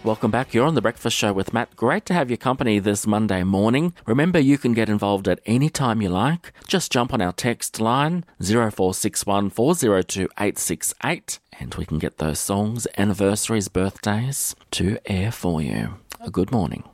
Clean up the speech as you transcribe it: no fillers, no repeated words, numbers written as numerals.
Welcome back. You're on The Breakfast Show with Matt. Great to have your company this Monday morning. Remember, you can get involved at any time you like. Just jump on our text line 0461 402 868 and we can get those songs, anniversaries, birthdays to air for you. A good morning.